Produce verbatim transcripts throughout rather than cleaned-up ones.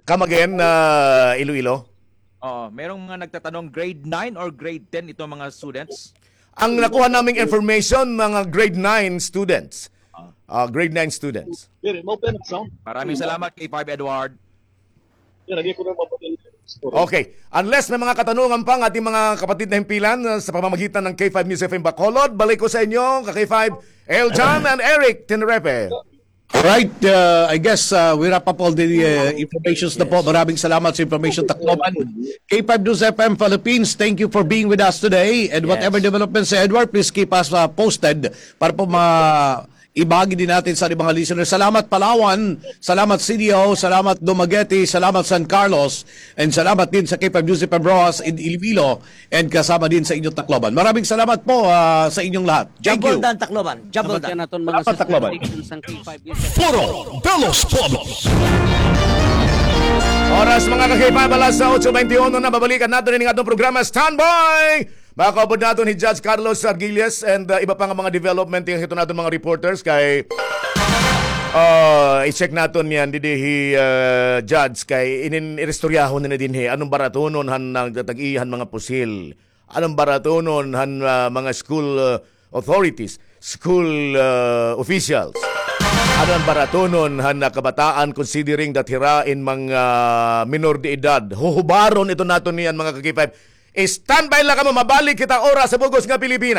Come again, uh, Iloilo? Oh, merong mga nagtatanong grade nine or grade ten ito mga students? Ang nakuha naming information, mga grade nine students. Uh, grade nine students. Maraming salamat kay Five Edward. Okay. Unless may mga katanungan pa ang ating mga kapatid na himpilan uh, sa pamamagitan ng K five News F M Bacolod, balik ko sa inyo, ka K five, Eljan and Eric Tenrepe. Right, uh, I guess uh, we wrap up all the uh, informations na po. Maraming salamat sa information, Tacloban. K five News F M Philippines, thank you for being with us today. And whatever yes. developments, Edward, please keep us uh, posted para po ma... ibahagi din natin sa mga listeners. Salamat Palawan, salamat C D O, salamat Dumaguete, salamat San Carlos, and salamat din sa K five News F M Rojas in Iloilo, and kasama din sa inyong Tacloban. Maraming salamat po uh, sa inyong lahat. Thank you. Jabuldan Tacloban. Jabuldan. Salamat Tacloban. Foro de los Pueblos. Oras mga ka K five, alas sa eight twenty-one na babalikan natin ng atong programa. Standby! Makakaabot natin ni Judge Carlos Argilles and uh, iba pa nga mga development yung ito natin mga reporters kay uh, i-check natin yan didihi uh, Judge kay inin irestoryahon na din he anong baratonon han nagtatagihan mga pusil, anong baratonon han uh, mga school uh, authorities, school uh, officials, anong baratonon han nakabataan considering that hirain mga minor de edad. Huhubaron ito natin niyan mga ka K five. Standby lang kamo, mabalik kita oras sa bugos nga Pilipinas.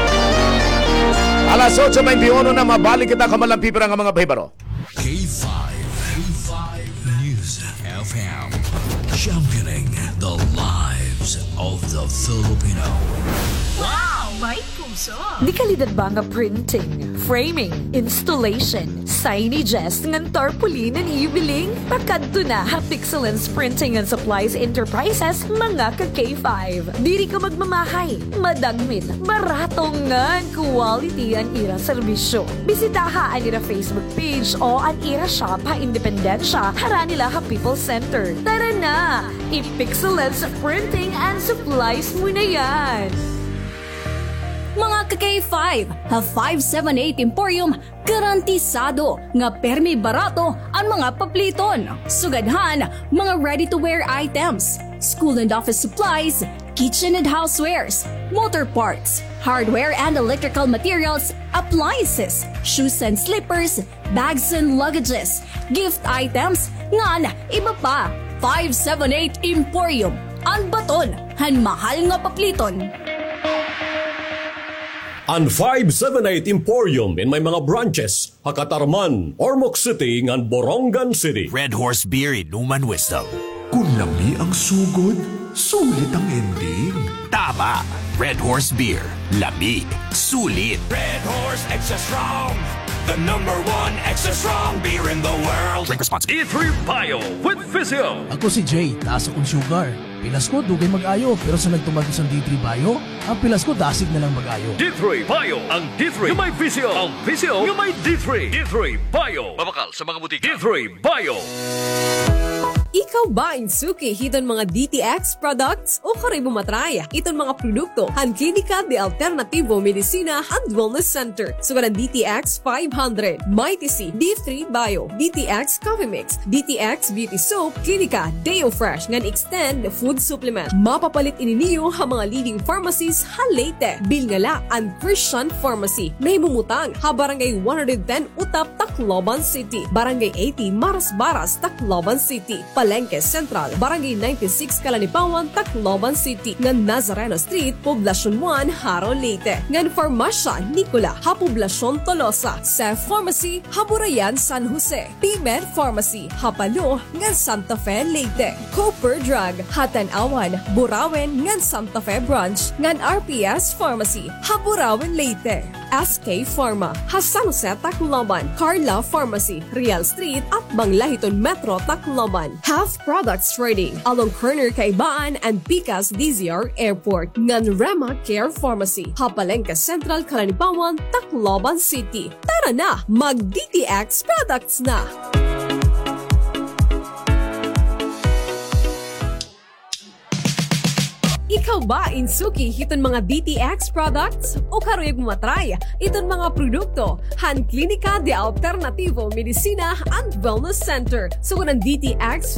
Alas eight twenty-one na mabalik kita kamalampipiran ng mga bahibaro. K five, K five News F M, championing the lives of the Filipino. Wow! May puso! Di kalidad ba nga printing, framing, installation, signages, ngan tarpaulin and ibiling? Pakadto na ha Pixelance Printing and Supplies Enterprises, mga ka K five. Diri ka magmamahay, madagmit, baratong ngan quality ang ira serbisyo. Bisitaha ang ira Facebook page o ang ira shop ha Independensya, hara nila ha People Center. Tara na! I-Pixelance Printing and Supplies mo na yan! Mga ka K five, ha five seventy-eight Emporium, garantisado nga permi barato ang mga papliton. Sugadhan, mga ready-to-wear items, school and office supplies, kitchen and housewares, motor parts, hardware and electrical materials, appliances, shoes and slippers, bags and luggages, gift items, ngan iba pa. five seventy-eight Emporium, ang baton, han mahal nga papliton. Ang five seventy-eight Emporium in may mga branches, Hakatarman, Ormoc City, ngan Borongan City. Red Horse Beer Inuman Wisdom. Kung lami ang sugod, sulit ang ending. Tama! Red Horse Beer. Lami. Sulit. Red Horse Extra Strong. The number one extra strong beer in the world. Drink responsibly. D three Bio with Physio. Ako si Jay, taas akong sugar. Pilas ko, dugay mag-ayo. Pero sa nagtumagos ang D three Bio, ang pilas ko dasig na lang mag-ayo. D three Bio. Ang D three yung may Physio. Ang Physio yung may D three. D three Bio. Mabakal sa mga butika. D three Bio. Ikaw ba insuki hiton mga D T X products o kare bumatraya iton mga produkto han Klinika de Alternativo Medicina and Wellness Center sugaran D T X five hundred, Mighty C, D three Bio, D T X Coffee Mix, D T X Beauty Soap, Klinika Deo Fresh ngan Extend Food Supplement. Mapapalit ini niyo ha mga leading pharmacies ha Leyte, Bilngala and Christian Pharmacy. Nahimumutang ha Barangay one ten Utap, Tacloban City, Barangay eighty Maras Baras, Tacloban City, Palengke Central, Barangay ninety-six Kalanipawan, Tacloban City, ngan Nazareno Street, Poblacion one, Haro, Leyte, ngan Farmasya Nicola, ha Poblacion Tolosa, Sef Pharmacy, ha Burayan, San Jose, P-Med Pharmacy, ha Palo, ngan Santa Fe, Leyte, Cooper Drug, ha Tanawan, Burawen, ngan Santa Fe Branch, ngan R P S Pharmacy, ha Burawen, Leyte, S K Pharma, ha San Jose, Tacloban, Carla Pharmacy, Real Street, at Banglahiton Metro, Tacloban. Half Products Trading along Corner Kaibaan and Picas D Z R Airport. Ngan Rema Care Pharmacy, Hapalengke Central, Kalanipawan, Tacloban City. Tara na, mag-D T X products na! Ikaw ba insuki hiton mga D T X products o karoy matry iton mga produkto han Klinika de Alternativo Medicina and Wellness Center sugunan D T X